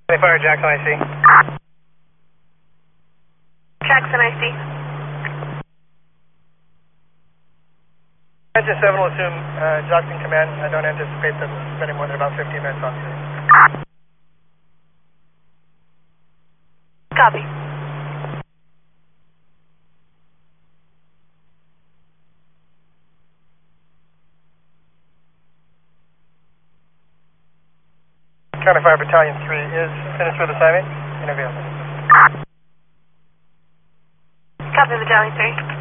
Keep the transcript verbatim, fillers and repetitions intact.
Fire Jackson, I see. Jackson, I see. Engine seven will assume uh, Jackson command. I don't anticipate them spending more than about fifteen minutes on scene. Copy. County Fire Battalion three is finished with assignment. Interview. Copy, Battalion three.